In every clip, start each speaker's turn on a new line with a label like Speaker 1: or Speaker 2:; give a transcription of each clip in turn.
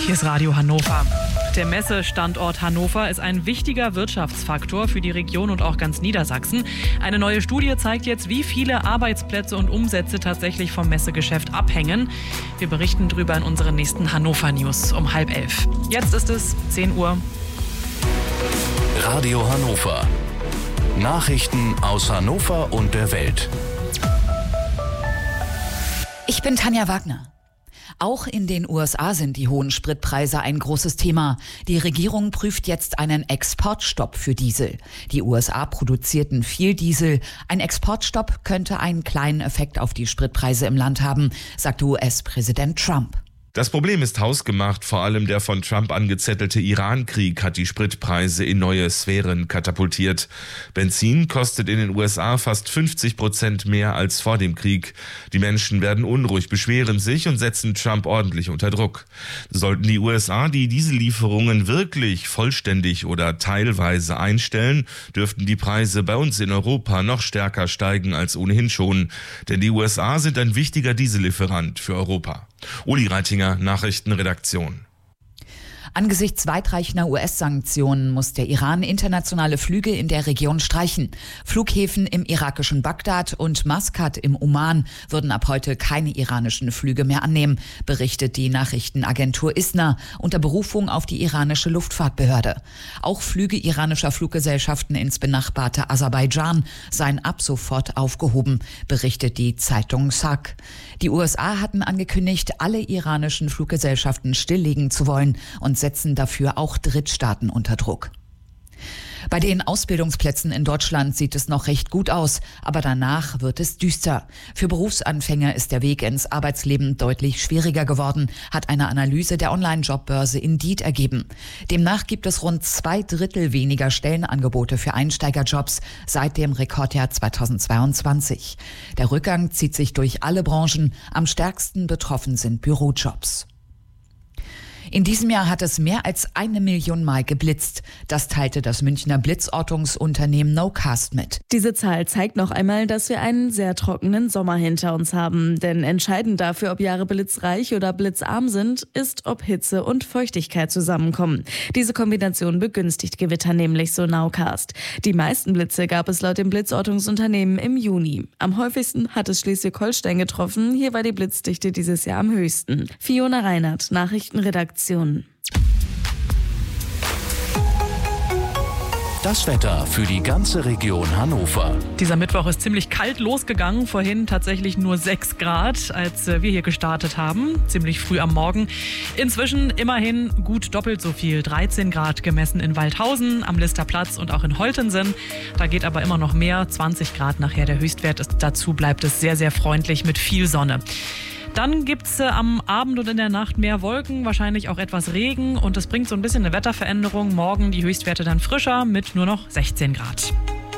Speaker 1: Hier ist Radio Hannover. Der Messestandort Hannover ist ein wichtiger Wirtschaftsfaktor für die Region und auch ganz Niedersachsen. Eine neue Studie zeigt jetzt, wie viele Arbeitsplätze und Umsätze tatsächlich vom Messegeschäft abhängen. Wir berichten darüber in unseren nächsten Hannover News um 10:30. Jetzt ist es 10 Uhr.
Speaker 2: Radio Hannover. Nachrichten aus Hannover und der Welt.
Speaker 3: Ich bin Tanja Wagner. Auch in den USA sind die hohen Spritpreise ein großes Thema. Die Regierung prüft jetzt einen Exportstopp für Diesel. Die USA produzierten viel Diesel. Ein Exportstopp könnte einen kleinen Effekt auf die Spritpreise im Land haben, sagte US-Präsident Trump.
Speaker 4: Das Problem ist hausgemacht, vor allem der von Trump angezettelte Iran-Krieg hat die Spritpreise in neue Sphären katapultiert. Benzin kostet in den USA fast 50% mehr als vor dem Krieg. Die Menschen werden unruhig, beschweren sich und setzen Trump ordentlich unter Druck. Sollten die USA die Diesellieferungen wirklich vollständig oder teilweise einstellen, dürften die Preise bei uns in Europa noch stärker steigen als ohnehin schon. Denn die USA sind ein wichtiger Diesellieferant für Europa. Uli Reitinger, Nachrichtenredaktion.
Speaker 3: Angesichts weitreichender US-Sanktionen muss der Iran internationale Flüge in der Region streichen. Flughäfen im irakischen Bagdad und Maskat im Oman würden ab heute keine iranischen Flüge mehr annehmen, berichtet die Nachrichtenagentur ISNA unter Berufung auf die iranische Luftfahrtbehörde. Auch Flüge iranischer Fluggesellschaften ins benachbarte Aserbaidschan seien ab sofort aufgehoben, berichtet die Zeitung SAG. Die USA hatten angekündigt, alle iranischen Fluggesellschaften stilllegen zu wollen und setzen dafür auch Drittstaaten unter Druck. Bei den Ausbildungsplätzen in Deutschland sieht es noch recht gut aus, aber danach wird es düster. Für Berufsanfänger ist der Weg ins Arbeitsleben deutlich schwieriger geworden, hat eine Analyse der Online-Jobbörse Indeed ergeben. Demnach gibt es rund 2/3 weniger Stellenangebote für Einsteigerjobs seit dem Rekordjahr 2022. Der Rückgang zieht sich durch alle Branchen. Am stärksten betroffen sind Bürojobs. In diesem Jahr hat es mehr als 1 Million Mal geblitzt. Das teilte das Münchner Blitzortungsunternehmen Nocast mit.
Speaker 5: Diese Zahl zeigt noch einmal, dass wir einen sehr trockenen Sommer hinter uns haben. Denn entscheidend dafür, ob Jahre blitzreich oder blitzarm sind, ist, ob Hitze und Feuchtigkeit zusammenkommen. Diese Kombination begünstigt Gewitter nämlich, so Nowcast. Die meisten Blitze gab es laut dem Blitzortungsunternehmen im Juni. Am häufigsten hat es Schleswig-Holstein getroffen. Hier war die Blitzdichte dieses Jahr am höchsten. Fiona Reinhardt, Nachrichtenredaktion.
Speaker 2: Das Wetter für die ganze Region Hannover.
Speaker 1: Dieser Mittwoch ist ziemlich kalt losgegangen. Vorhin tatsächlich nur 6 Grad, als wir hier gestartet haben. Ziemlich früh am Morgen. Inzwischen immerhin gut doppelt so viel. 13 Grad gemessen in Waldhausen, am Listerplatz und auch in Holtensen. Da geht aber immer noch mehr. 20 Grad nachher der Höchstwert ist. Dazu bleibt es sehr, sehr freundlich mit viel Sonne. Dann gibt's am Abend und in der Nacht mehr Wolken, wahrscheinlich auch etwas Regen und das bringt so ein bisschen eine Wetterveränderung. Morgen die Höchstwerte dann frischer mit nur noch 16 Grad.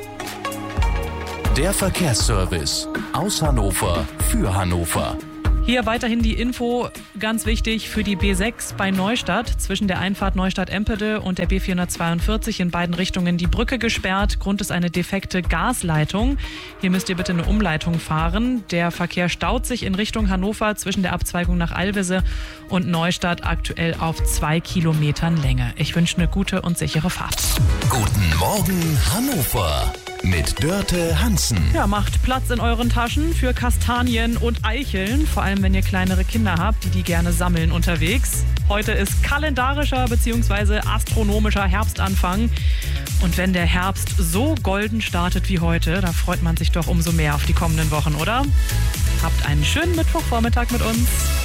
Speaker 2: Der Verkehrsservice aus Hannover für Hannover.
Speaker 1: Hier weiterhin die Info, ganz wichtig für die B6 bei Neustadt. Zwischen der Einfahrt Neustadt-Empede und der B442 in beiden Richtungen die Brücke gesperrt. Grund ist eine defekte Gasleitung. Hier müsst ihr bitte eine Umleitung fahren. Der Verkehr staut sich in Richtung Hannover zwischen der Abzweigung nach Alvese und Neustadt aktuell auf 2 Kilometern Länge. Ich wünsche eine gute und sichere Fahrt.
Speaker 2: Guten Morgen Hannover mit Dörte Hansen.
Speaker 1: Ja, macht Platz in euren Taschen für Kastanien und Eicheln, vor allem wenn ihr kleinere Kinder habt, die gerne sammeln unterwegs. Heute ist kalendarischer bzw. astronomischer Herbstanfang. Und wenn der Herbst so golden startet wie heute, da freut man sich doch umso mehr auf die kommenden Wochen, oder? Habt einen schönen Mittwochvormittag mit uns.